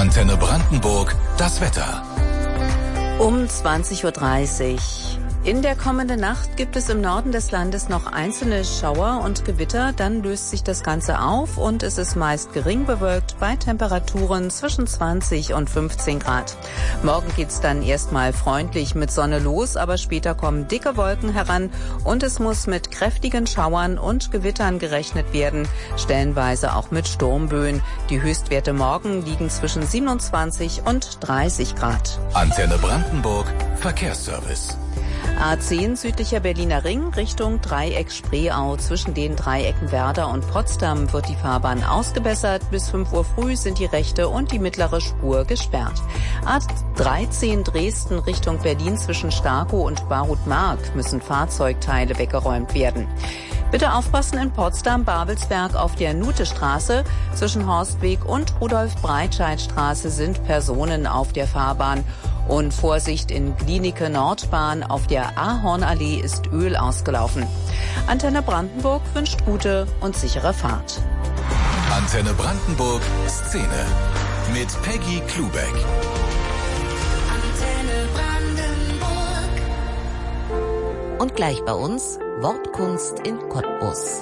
Antenne Brandenburg, das Wetter. Um 20:30 Uhr. In der kommenden Nacht gibt es im Norden des Landes noch einzelne Schauer und Gewitter. Dann löst sich das Ganze auf und es ist meist gering bewölkt bei Temperaturen zwischen 20 und 15 Grad. Morgen geht's dann erstmal freundlich mit Sonne los, aber später kommen dicke Wolken heran und es muss mit kräftigen Schauern und Gewittern gerechnet werden, stellenweise auch mit Sturmböen. Die Höchstwerte morgen liegen zwischen 27 und 30 Grad. Antenne Brandenburg, Verkehrsservice. A10 südlicher Berliner Ring Richtung Dreieck Spreeau. Zwischen den Dreiecken Werder und Potsdam wird die Fahrbahn ausgebessert. Bis 5 Uhr früh sind die rechte und die mittlere Spur gesperrt. A13 Dresden Richtung Berlin zwischen Starkow und Barut-Mark müssen Fahrzeugteile weggeräumt werden. Bitte aufpassen in Potsdam-Babelsberg auf der Nutestraße. Zwischen Horstweg und Rudolf-Breitscheid-Straße sind Personen auf der Fahrbahn. Und Vorsicht in Glienicke Nordbahn, auf der Ahornallee ist Öl ausgelaufen. Antenne Brandenburg wünscht gute und sichere Fahrt. Antenne Brandenburg Szene mit Peggy Klubeck. Antenne Brandenburg. Und gleich bei uns Wortkunst in Cottbus.